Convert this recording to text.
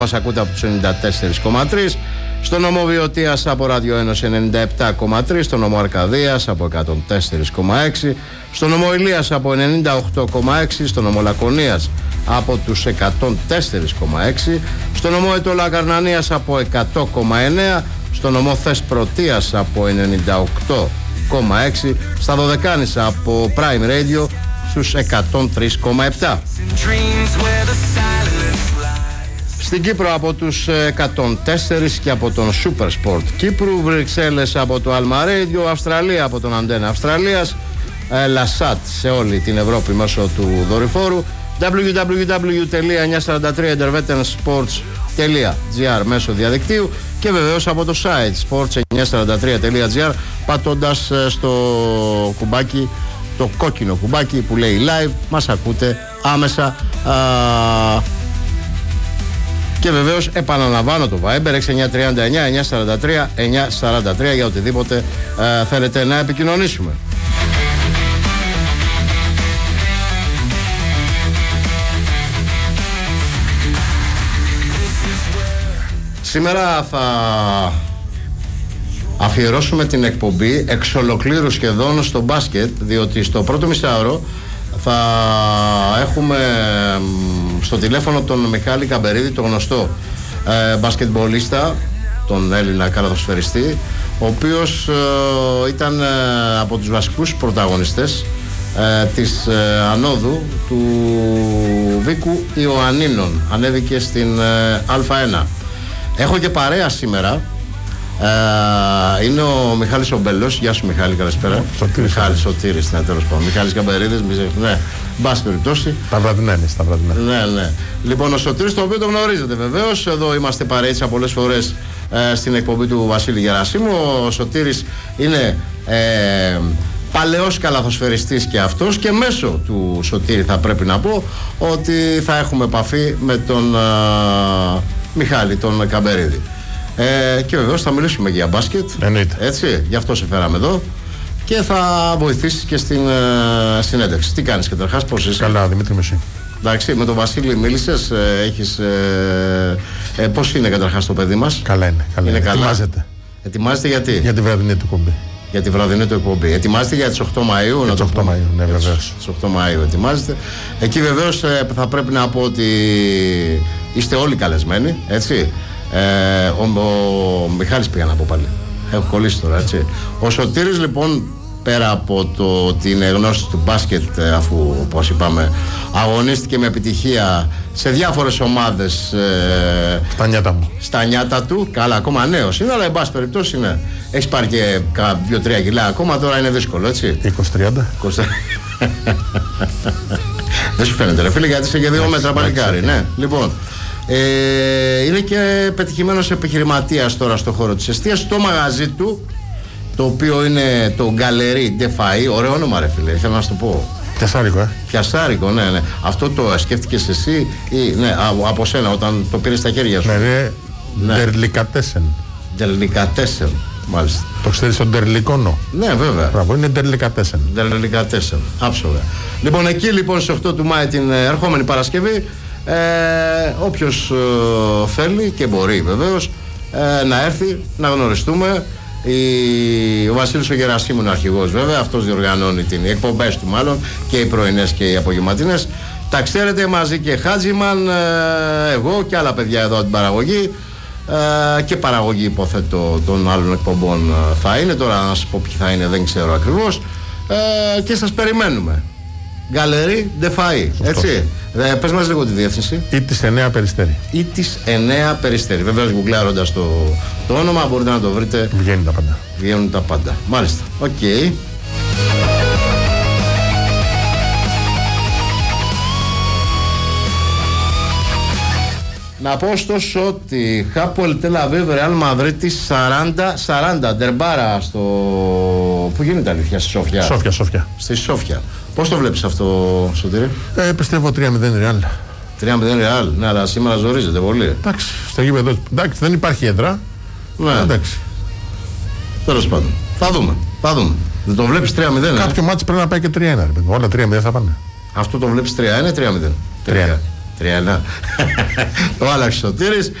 μας ακούτε από τους 94,3, στον νομό Βιωτίας από Ράδιο Ένωση 97,3, στον νομό Αρκαδίας από 104,6, στον νομό Ηλίας από 98,6, στον νομό Λακωνίας από τους 104,6, στον νομό Αιτωλά Καρνανίας από 100,9, στον νομό Θεσπρωτείας από 98,6, στα Δωδεκάνησα από Prime Radio στους 103,7. Στην Κύπρο από τους 104 και από τον Super Sport Κύπρου, Βρυξέλλες από το Alma Radio, Αυστραλία από τον Αντένα Αυστραλίας, Λασάτ σε όλη την Ευρώπη μέσω του δορυφόρου, www.943intervetensports.gr μέσω διαδικτύου και βεβαίως από το site sports943.gr πατώντας στο κουμπάκι, το κόκκινο κουμπάκι που λέει live, μας ακούτε άμεσα. Και βεβαίως επαναλαμβάνω το Viber 6939-943-943 για οτιδήποτε θέλετε να επικοινωνήσουμε. Σήμερα θα αφιερώσουμε την εκπομπή εξ ολοκλήρου σχεδόν στο μπάσκετ, διότι στο πρώτο μισάωρο θα έχουμε στο τηλέφωνο τον Μιχάλη Καμπερίδη, τον γνωστό μπασκετμπολίστα, τον Έλληνα καλαθοσφαιριστή, ο οποίος ήταν από τους βασικούς πρωταγωνιστές της ανόδου του Βίκου Ιωαννίνων. Ανέβηκε στην Α1. Έχω και παρέα σήμερα. Είναι ο Μιχάλης Ομπέλος. Γεια σου Μιχάλη, καλησπέρα. Μιχάλης Σωτήρης, ναι, τέλος πάντων. Μιχάλης Καμπερίδης, ναι, μπας περιπτώσει. Τα βραδινά είναι, τα βραδινά. Ναι, ναι. Λοιπόν, ο Σωτήρης, το οποίο το γνωρίζετε βεβαίως. Εδώ είμαστε παρέτσα πολλές φορές στην εκπομπή του Βασίλη Γερασίμου. Ο Σωτήρης είναι παλαιός καλαθοσφαιριστής και αυτός, και μέσω του Σωτήρη θα πρέπει να πω ότι θα έχουμε επαφή με τον Μιχάλη, τον Καμπερίδη. Και βεβαίως θα μιλήσουμε για μπάσκετ. Εννοείται. Έτσι, γι' αυτό σε φέραμε εδώ και θα βοηθήσεις και στην συνέντευξη. Τι κάνεις καταρχάς, πώς είσαι? Καλά, Δημήτρη Μεσή. Εντάξει, με τον Βασίλη μίλησες, πώς είναι καταρχάς το παιδί μας? Καλά είναι, καλά είναι. Ετοιμάζεται. Ετοιμάζεται γιατί? Για τη βραδινή του εκπομπή. Για τη βραδινή του εκπομπή. Ετοιμάζεται για τις 8 Μαΐου. Για τις 8 Μαΐου, ναι, βεβαίως. Τις 8 Μαΐου ετοιμάζεται. Εκεί βεβαίως θα πρέπει να πω ότι είστε όλοι καλεσμένοι, έτσι. Ο Μιχάλης πήγα να πω πάλι. Έχω κολλήσει τώρα, έτσι. Ο Σωτήρης λοιπόν, πέρα από το ότι είναι γνώστης του μπάσκετ, αφού όπως είπαμε αγωνίστηκε με επιτυχία σε διάφορες ομάδες στα νιάτα μου. Στα νιάτα του, καλά, ακόμα νέος είναι, αλλά εν πάση περιπτώσει ναι. Έχεις πάρει και 2-3 κιλά ακόμα, τώρα είναι δύσκολο, έτσι. 20-30. Δεν σου φαίνεται ρε φίλε, γιατί είσαι και 2 μέτρα παλικάρι, ναι. Λοιπόν, είναι και πετυχημένος επιχειρηματίας τώρα στο χώρο της εστίας. Το μαγαζί του, το οποίο είναι το Galerie de Faï, ωραίο όνομα ρε φίλε, ήθελα να σου το πω. Πιασάρικο, Πιασάρικο, ναι, ναι. Αυτό το σκέφτηκες εσύ ή ναι, από σένα όταν το πήρες στα χέρια σου? Ναι, Ντερλικατέσεν. Ντερλικατέσεν, μάλιστα. Το ξέρεις τον Ντερλικόνο? Ναι, βέβαια. Μπράβο, είναι Ντερλικατέσεν. Ντερλικατέσεν, άψογα. Λοιπόν, εκεί λοιπόν στις 8 του Μάη την ερχόμενη Παρασκευή, όποιος θέλει και μπορεί βεβαίως να έρθει να γνωριστούμε. Ο Βασίλης ο Γερασίμου είναι ο αρχηγός βέβαια, αυτός διοργανώνει οι εκπομπές του μάλλον, και οι πρωινές και οι απογευματινές. Τα ξέρετε, μαζί και Χάτζιμαν, εγώ και άλλα παιδιά εδώ από την παραγωγή, και παραγωγή υποθέτω των άλλων εκπομπών θα είναι. Τώρα να σας πω ποιοι θα είναι δεν ξέρω ακριβώς, και σας περιμένουμε. Galerie de Faï, έτσι. Πες μας λίγο τη διεύθυνση. Ή της 9 Περιστέρη. Ή της 9 Περιστέρη. Βεβαίως γκουγκλάροντας το όνομα μπορείτε να το βρείτε. Βγαίνουν τα πάντα. Βγαίνουν τα πάντα. Μάλιστα. Οκ. Να πω ωστόσο ότι Χάπολ Τελ Αβίβ Ρεάλ Μαδρίτης 40-40 ντερμπάρα στο... Πού γίνεται αλήθεια? Στη Σόφια. Σόφια. Στη Σόφια. Πώς το βλέπεις αυτό, Σωτήρη? Πιστεύω 3-0 Ρεάλ. 3-0 Ρεάλ, ναι, αλλά σήμερα ζορίζεται πολύ. Εντάξει, στο γήπεδο. Εντάξει, δεν υπάρχει έδρα. Ναι. Εντάξει. Τέλος πάντων. Θα δούμε. Δεν το βλέπεις 3-0? Κάποιο μάτσι πρέπει να πάει και 3-1. Όλα 3-0 θα πάνε. Αυτό το βλέπεις 3-1 ή 3-0? 3-1. 3-1. Το άλλαξε ο Σωτήρης.